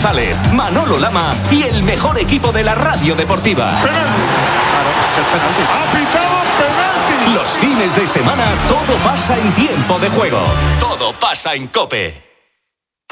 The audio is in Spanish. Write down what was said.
González, Manolo Lama y el mejor equipo de la radio deportiva. ¡Ha pitado penalti! Los fines de semana todo pasa en Tiempo de Juego. Todo pasa en COPE.